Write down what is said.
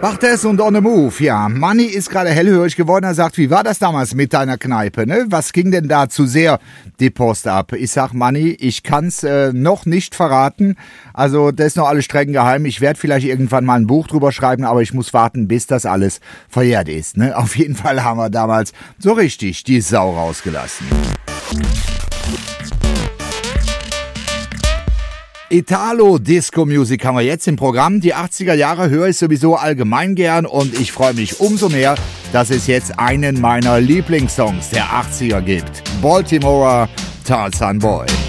Barthes und On the Move, ja. Manni ist gerade hellhörig geworden. Er sagt, wie war das damals mit deiner Kneipe, ne? Was ging denn da zu sehr die Post ab? Ich sag, Manni, ich kann's noch nicht verraten. Also, das ist noch alles streng geheim. Ich werde vielleicht irgendwann mal ein Buch drüber schreiben, aber ich muss warten, bis das alles verjährt ist, ne? Auf jeden Fall haben wir damals so richtig die Sau rausgelassen. Italo-Disco-Music haben wir jetzt im Programm. Die 80er Jahre höre ich sowieso allgemein gern und ich freue mich umso mehr, dass es jetzt einen meiner Lieblingssongs der 80er gibt. Baltimore Tarzan Boy.